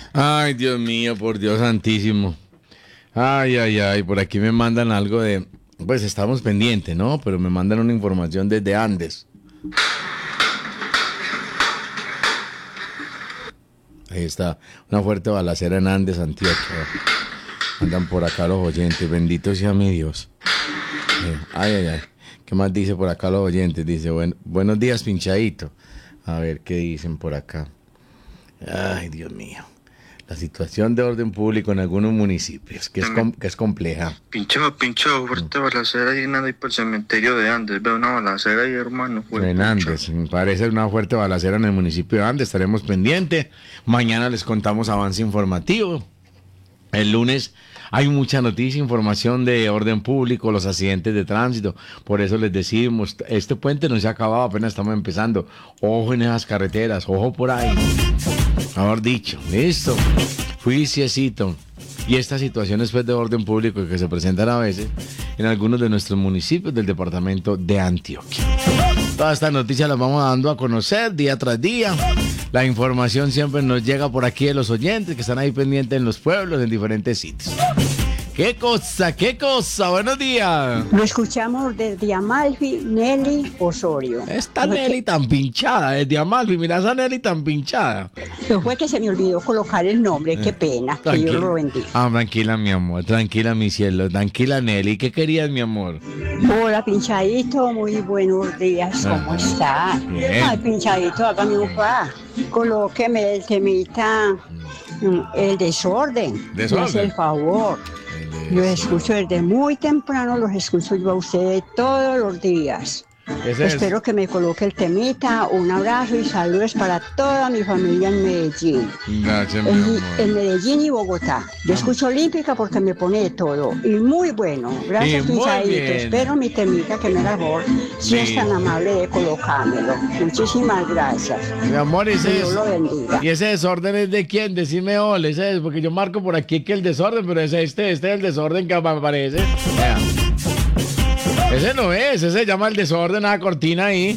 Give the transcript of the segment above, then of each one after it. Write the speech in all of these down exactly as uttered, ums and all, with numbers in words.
Ay, Dios mío, por Dios santísimo. Ay, ay, ay, por aquí me mandan algo de... Pues estamos pendientes, ¿no? Pero me mandan una información desde Andes. Ahí está, una fuerte balacera en Andes, Antioquia. Andan por acá los oyentes, bendito sea mi Dios. Eh, ay, ay, ay. ¿Qué más dice por acá los oyentes? Dice, buen, buenos días, pinchadito. A ver qué dicen por acá. Ay, Dios mío. La situación de orden público en algunos municipios, que es, com- que es compleja. Pinchado, pinchado, fuerte balacera ahí en ahí por el cementerio de Andes. Veo una balacera ahí, hermano. Fue En Andes, me parece una fuerte balacera en el municipio de Andes. Estaremos pendientes. Mañana les contamos avance informativo. El lunes hay mucha noticia, información de orden público, los accidentes de tránsito. Por eso les decimos, este puente no se ha acabado, apenas estamos empezando. Ojo en esas carreteras, ojo por ahí. Mejor dicho, listo. Juiciecito. Y estas situaciones pues, de orden público que se presentan a veces en algunos de nuestros municipios del departamento de Antioquia. Todas estas noticias las vamos dando a conocer día tras día. La información siempre nos llega por aquí de los oyentes que están ahí pendientes en los pueblos, en diferentes sitios. ¡Qué cosa, qué cosa! ¡Buenos días! Lo escuchamos desde Amalfi, Nelly Osorio. Esta Fue Nelly que- tan pinchada, desde Amalfi, mira esa Nelly tan pinchada. Pero fue que se me olvidó colocar el nombre, qué pena, que Dios lo bendiga. Ah, tranquila, mi amor, tranquila, mi cielo, tranquila, Nelly. ¿Qué querías, mi amor? Hola, pinchadito, muy buenos días, ¿cómo Ajá. está? Bien. Ay, pinchadito, hágame un fa. Colóqueme el temita, mm, el desorden. ¿Desorden? Me hace el favor. Los escucho desde muy temprano, los escucho yo a ustedes todos los días. Ese es. Espero que me coloque el temita. Un abrazo y saludos para toda mi familia en Medellín. Gracias, mi En, amor. en Medellín y Bogotá. Yo escucho Olímpica porque me pone de todo. Y muy bueno. Gracias, Y muy pinchadito. bien. Espero mi temita que me da favor. Si es tan Listo. amable de colocármelo. Muchísimas gracias. Mi amor, ese Dios es. lo bendiga. ¿Y ese desorden es de quién? Decime, ole, ese es, porque yo marco por aquí que el desorden, pero es este, este es el desorden que me parece. Vea. Ese no es, ese se llama el desorden, la cortina ahí.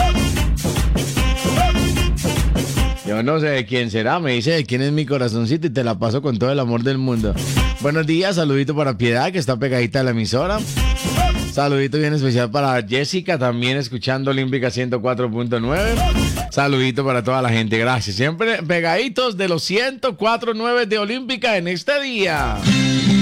Yo no sé de quién será, me dice de quién es mi corazoncito y te la paso con todo el amor del mundo. Buenos días, saludito para Piedad, que está pegadita a la emisora. Saludito bien especial para Jessica, también escuchando Olímpica ciento cuatro punto nueve. Saludito para toda la gente, gracias. Siempre pegaditos de los ciento cuatro punto nueve de Olímpica en este día.